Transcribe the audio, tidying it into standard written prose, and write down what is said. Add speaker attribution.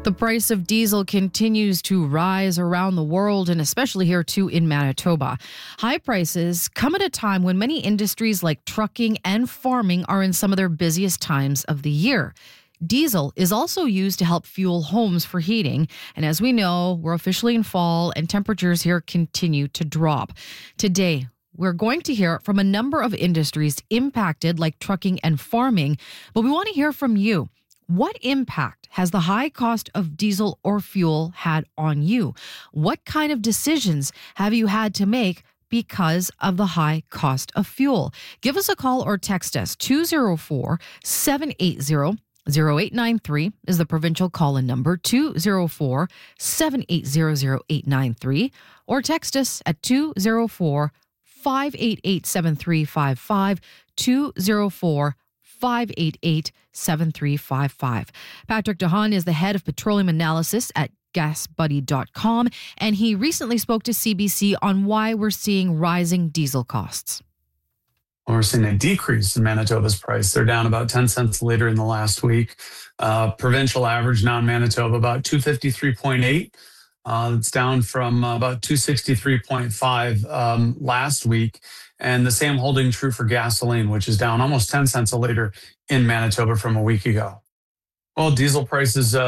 Speaker 1: The price of diesel continues to rise around the world and especially here too in Manitoba. High prices come at a time when many industries like trucking and farming are in some of their busiest times of the year. Diesel is also used to help fuel homes for heating. And as we know, we're officially in fall and temperatures here continue to drop. Today, we're going to hear from a number of industries impacted like trucking and farming, but we want to hear from you. What impact has the high cost of diesel or fuel had on you? What kind of decisions have you had to make because of the high cost of fuel? Give us a call or text us. 204-780-0893 is the provincial call-in number, 204-780-0893, or text us at 204-588-7355, 204-588-7355. Patrick DeHaan is the head of petroleum analysis at GasBuddy.com, and he recently spoke to CBC on why we're seeing rising diesel costs.
Speaker 2: We're seeing a decrease in Manitoba's price. They're down about 10 cents a liter in the last week. Provincial average now in Manitoba about 253.8. It's down from about 263.5 last week. And the same holding true for gasoline, which is down almost 10 cents a liter in Manitoba from a week ago. Well, diesel prices